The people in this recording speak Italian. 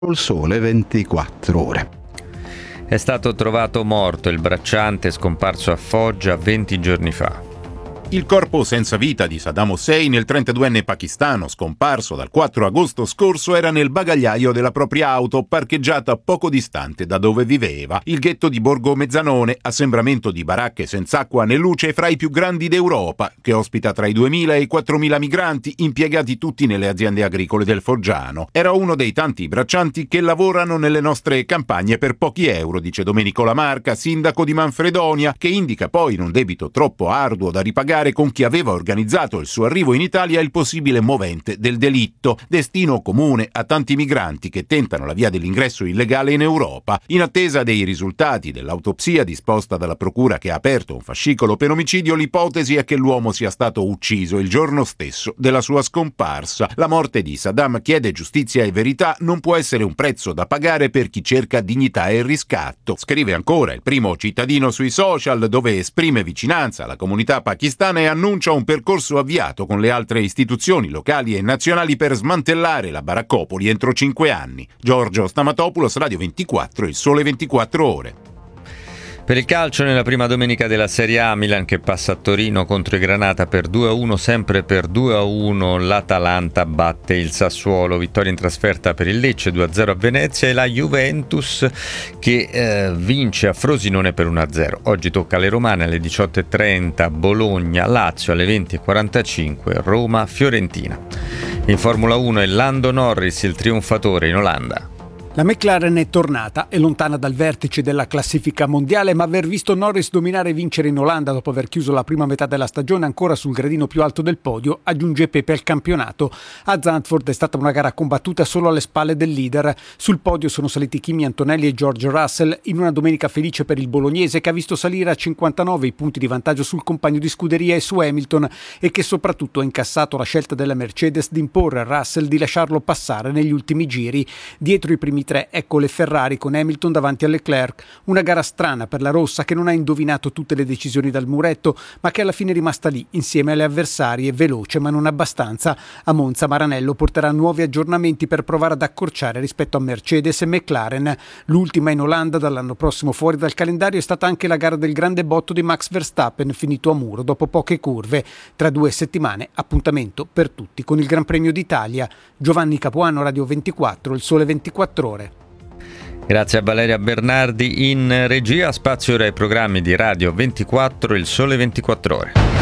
col Sole 24 Ore. È stato trovato morto il bracciante scomparso a Foggia 20 giorni fa. Il corpo senza vita di Saddam Hussein, il 32enne pakistano scomparso dal 4 agosto scorso, era nel bagagliaio della propria auto parcheggiata poco distante da dove viveva. Il ghetto di Borgo Mezzanone, assembramento di baracche senza acqua né luce fra i più grandi d'Europa, che ospita tra i 2.000 e i 4.000 migranti, impiegati tutti nelle aziende agricole del Foggiano. Era uno dei tanti braccianti che lavorano nelle nostre campagne per pochi euro, dice Domenico Lamarca, sindaco di Manfredonia, che indica poi in un debito troppo arduo da ripagare con chi aveva organizzato il suo arrivo in Italia il possibile movente del delitto, destino comune a tanti migranti che tentano la via dell'ingresso illegale in Europa. In attesa dei risultati dell'autopsia disposta dalla procura che ha aperto un fascicolo per omicidio, l'ipotesi è che l'uomo sia stato ucciso il giorno stesso della sua scomparsa. La morte di Saddam chiede giustizia e verità, non può essere un prezzo da pagare per chi cerca dignità e riscatto. Scrive ancora il primo cittadino sui social, dove esprime vicinanza alla comunità pakistana e annuncia un percorso avviato con le altre istituzioni locali e nazionali per smantellare la baraccopoli entro 5 anni. Giorgio Stamatopoulos, Radio 24, il Sole 24 Ore. Per il calcio, nella prima domenica della Serie A, Milan che passa a Torino contro i Granata per 2-1, sempre per 2-1 l'Atalanta batte il Sassuolo, vittoria in trasferta per il Lecce 2-0 a Venezia, e la Juventus che vince a Frosinone per 1-0. Oggi tocca alle romane alle 18:30, Bologna, Lazio alle 20:45, Roma, Fiorentina. In Formula 1 è Lando Norris il trionfatore in Olanda. La McLaren è tornata, è lontana dal vertice della classifica mondiale, ma aver visto Norris dominare e vincere in Olanda dopo aver chiuso la prima metà della stagione ancora sul gradino più alto del podio, aggiunge pepe al campionato. A Zandvoort è stata una gara combattuta solo alle spalle del leader. Sul podio sono saliti Kimi Antonelli e George Russell in una domenica felice per il bolognese, che ha visto salire a 59 i punti di vantaggio sul compagno di scuderia e su Hamilton, e che soprattutto ha incassato la scelta della Mercedes di imporre a Russell di lasciarlo passare negli ultimi giri. Dietro i primi 3, ecco le Ferrari con Hamilton davanti a Leclerc. Una gara strana per la rossa, che non ha indovinato tutte le decisioni dal muretto, ma che alla fine è rimasta lì insieme alle avversarie, veloce ma non abbastanza. A Monza Maranello porterà nuovi aggiornamenti per provare ad accorciare rispetto a Mercedes e McLaren. L'ultima in Olanda dall'anno prossimo fuori dal calendario è stata anche la gara del grande botto di Max Verstappen, finito a muro dopo poche curve. Tra 2 settimane appuntamento per tutti con il Gran Premio d'Italia. Giovanni Capuano, Radio 24, il Sole 24 Ore. Grazie a Valeria Bernardi in regia. Spazio ora ai programmi di Radio 24, il Sole 24 Ore.